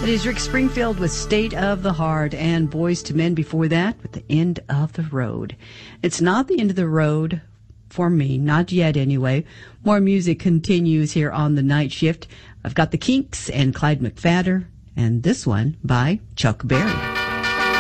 It is Rick Springfield with State of the Heart, and Boys to Men before that with The End of the Road. It's not the end of the road for me, not yet anyway. More music continues here on the night shift. I've got the Kinks and Clyde McPhatter, and this one by Chuck Berry.